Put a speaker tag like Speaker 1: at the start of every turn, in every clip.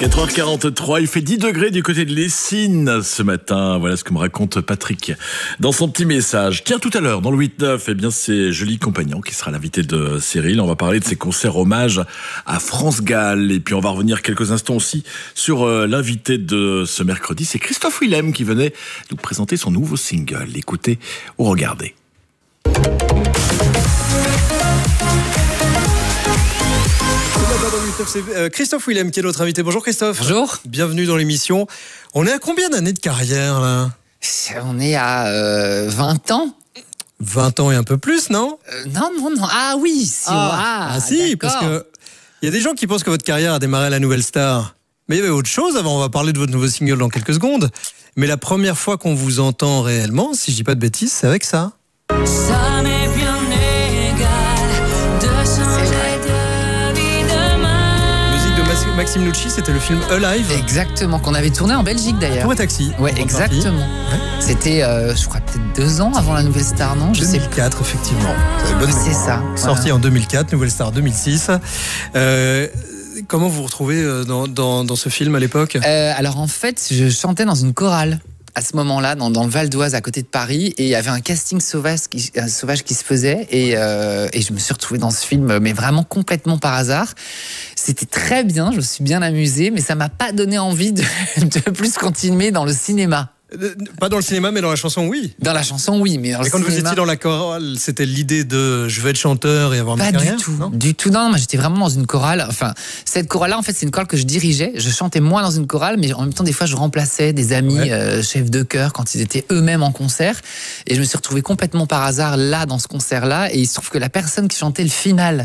Speaker 1: 4h43, il fait 10 degrés du côté de l'Essine ce matin. Voilà ce que me raconte Patrick dans son petit message. Tiens, tout à l'heure, dans le 8-9, eh bien, c'est Julie Compagnon qui sera l'invitée de Cyril. On va parler de ses concerts hommage à France Gall. Et puis, on va revenir quelques instants aussi sur l'invité de ce mercredi. C'est Christophe Willem qui venait nous présenter son nouveau single. Écoutez ou regardez.
Speaker 2: C'est Christophe Willem qui est notre invité. Bonjour Christophe.
Speaker 3: Bonjour.
Speaker 2: Bienvenue dans l'émission. On est à combien d'années de carrière là ?
Speaker 3: On est à 20 ans.
Speaker 2: 20 ans et un peu plus, non ?
Speaker 3: Non. Ah oui.
Speaker 2: Si, parce que il y a des gens qui pensent que votre carrière a démarré à la Nouvelle Star. Mais il y avait autre chose avant. On va parler de votre nouveau single dans quelques secondes. Mais la première fois qu'on vous entend réellement, si je dis pas de bêtises, c'est avec ça.
Speaker 4: Ça m'est bien égal de changer de vie demain.
Speaker 2: Musique de Maxime Nucci, c'était le film Alive.
Speaker 3: Exactement, qu'on avait tourné en Belgique d'ailleurs.
Speaker 2: Pour un taxi.
Speaker 3: Ouais, exactement. Ouais. C'était, je crois, peut-être 2 ans avant la Nouvelle Star, non ?
Speaker 2: 2004, effectivement.
Speaker 3: C'est ça.
Speaker 2: Sorti en 2004, Nouvelle Star 2006. Comment vous vous retrouvez dans ce film à l'époque ?
Speaker 3: Alors en fait, je chantais dans une chorale. À ce moment-là, dans le Val d'Oise, à côté de Paris, et il y avait un casting sauvage qui se faisait, et je me suis retrouvée dans ce film, mais vraiment complètement par hasard. C'était très bien, je me suis bien amusée, mais ça m'a pas donné envie de plus continuer dans le cinéma.
Speaker 2: Pas dans le cinéma, mais dans la chanson, oui.
Speaker 3: Dans la chanson, oui, mais dans le cinéma...
Speaker 2: Quand vous étiez dans la chorale, c'était l'idée de je veux être chanteur et avoir ma carrière ?
Speaker 3: Pas du tout. Non, moi j'étais vraiment dans une chorale. Enfin, cette chorale-là, en fait, c'est une chorale que je dirigeais. Je chantais moi dans une chorale, mais en même temps, des fois, je remplaçais des amis chefs de chœur quand ils étaient eux-mêmes en concert. Et je me suis retrouvée complètement par hasard là, dans ce concert-là. Et il se trouve que la personne qui chantait le final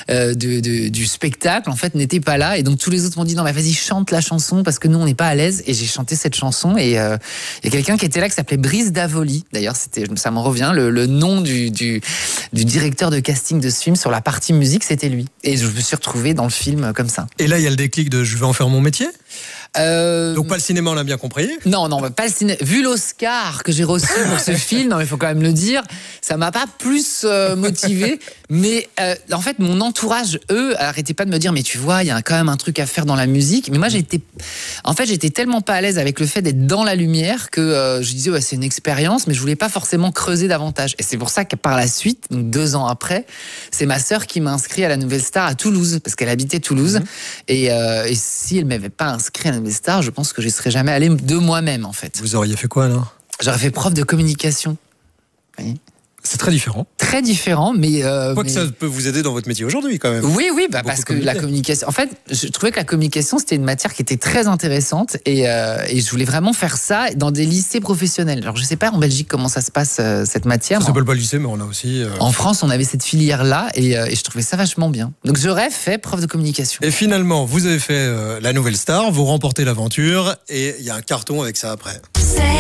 Speaker 3: du spectacle, en fait, n'était pas là. Et donc tous les autres m'ont dit non, mais vas-y, chante la chanson parce que nous, on n'est pas à l'aise. Et j'ai chanté cette chanson et il y a quelqu'un qui était là qui s'appelait Brice Davoli. D'ailleurs, ça me revient. Le nom du directeur de casting de ce film sur la partie musique, c'était lui. Et je me suis retrouvée dans le film comme ça.
Speaker 2: Et là, il y a le déclic de je vais en faire mon métier ? Donc pas le cinéma, on l'a bien compris.
Speaker 3: Non, pas le cinéma. Vu l'Oscar que j'ai reçu pour ce film, il faut quand même le dire, ça m'a pas plus motivé. Mais en fait, mon entourage, eux, arrêtaient pas de me dire, mais tu vois, il y a quand même un truc à faire dans la musique. Mais moi, j'étais tellement pas à l'aise avec le fait d'être dans la lumière que je disais, ouais, c'est une expérience, mais je voulais pas forcément creuser davantage. Et c'est pour ça que par la suite, donc 2 ans après, c'est ma sœur qui m'a inscrit à la Nouvelle Star à Toulouse, parce qu'elle habitait Toulouse. Et si elle m'avait pas inscrit à la Nouvelle Star, je pense que je ne serais jamais allé de moi-même, en fait.
Speaker 2: Vous auriez fait quoi, alors ?
Speaker 3: J'aurais fait prof de communication. Oui.
Speaker 2: C'est très différent.
Speaker 3: Très différent, mais...
Speaker 2: que ça peut vous aider dans votre métier aujourd'hui, quand même.
Speaker 3: Oui, parce que la communication... En fait, je trouvais que la communication, c'était une matière qui était très intéressante et je voulais vraiment faire ça dans des lycées professionnels. Alors, je ne sais pas en Belgique comment ça se passe, cette matière.
Speaker 2: Ça s'appelle pas le lycée, mais on a aussi...
Speaker 3: En France, on avait cette filière-là et je trouvais ça vachement bien. Donc, j'aurais fait prof de communication.
Speaker 2: Et finalement, vous avez fait la Nouvelle Star, vous remportez l'aventure et il y a un carton avec ça après.